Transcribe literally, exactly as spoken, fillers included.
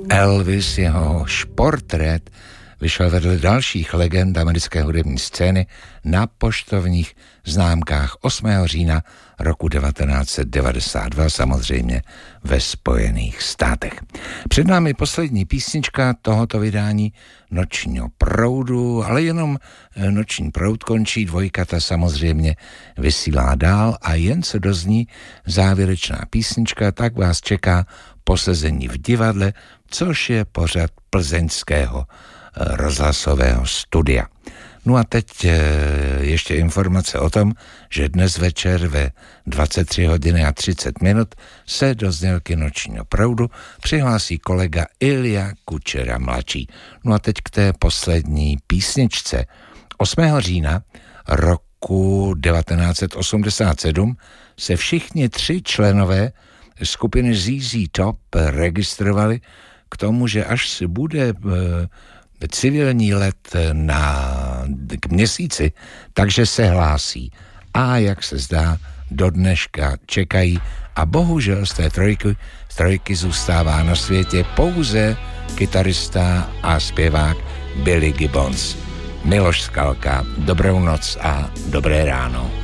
Elvis, jehož portrét vyšel vedle dalších legend americké hudební scény na poštovních známkách osmého října roku devatenáct set devadesát dva, samozřejmě ve Spojených státech. Před námi poslední písnička tohoto vydání Nočního proudu, ale jenom Noční proud končí, dvojka ta samozřejmě vysílá dál a jen se dozní závěrečná písnička, tak vás čeká Posezení v divadle, což je pořad plzeňského rozhlasového studia. No a teď ještě informace o tom, že dnes večer ve dvacet tři hodin a třicet minut se do znělky Nočního proudu přihlásí kolega Ilja Kučera mladší. No a teď k té poslední písničce. osmého října roku devatenáct set osmdesát sedm se všichni tři členové skupiny Z Z Top registrovali k tomu, že až se bude civilní let na, k měsíci, takže se hlásí. A jak se zdá, do dneška čekají a bohužel z té trojky, z trojky zůstává na světě pouze kytarista a zpěvák Billy Gibbons. Miloš Skalka, dobrou noc a dobré ráno.